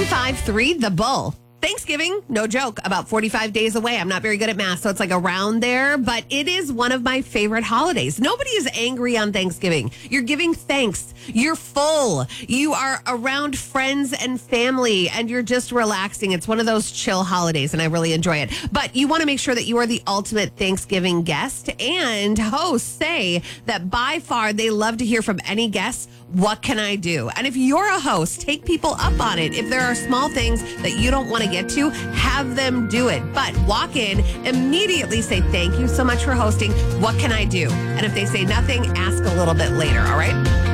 1053 The Bull. Thanksgiving, no joke, about 45 days away. I'm not very good at math, so it's like around there, but it is one of my favorite holidays. Nobody is angry on Thanksgiving. You're giving thanks. You're full. You are around friends and family, and you're just relaxing. It's one of those chill holidays, and I really enjoy it. But you want to make sure that you are the ultimate Thanksgiving guest, and hosts say that by far they love to hear from any guests. What can I do? And if you're a host, take people up on it. If there are small things that you don't want to get to, have them do it. But walk in, immediately say, thank you so much for hosting. What can I do? And if they say nothing, ask a little bit later, all right?